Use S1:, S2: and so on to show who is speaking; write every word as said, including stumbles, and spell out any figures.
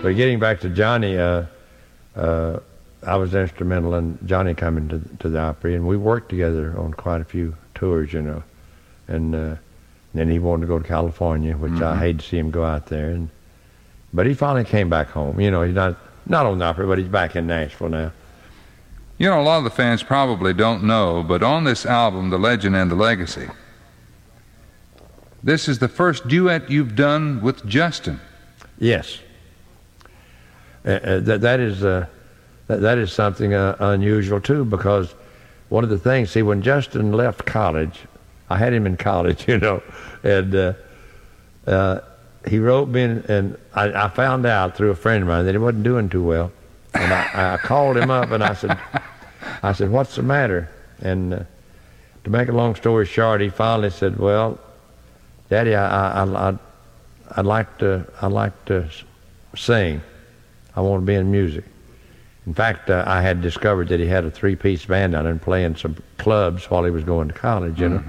S1: But getting back to Johnny, uh, uh, I was instrumental in Johnny coming to to the Opry, and we worked together on quite a few tours, you know. And uh, then he wanted to go to California, which mm-hmm. I hate to see him go out there. And but he finally came back home. You know, he's not not on the Opry, but he's back in Nashville now.
S2: You know, a lot of the fans probably don't know, but on this album, The Legend and the Legacy, this is the first duet you've done with Justin.
S1: Yes. Uh, uh, that, that is uh, that, that is something uh, unusual, too, because one of the things, see, when Justin left college, I had him in college, you know, and uh, uh, he wrote me, and, and I, I found out through a friend of mine that he wasn't doing too well. And I, I called him up and I said, I said, what's the matter? And uh, to make a long story short, he finally said, well, Daddy, I, I, I, I'd like to, I'd like to sing. I want to be in music. In fact, uh, I had discovered that he had a three-piece band down there and playing some clubs while he was going to college, you know.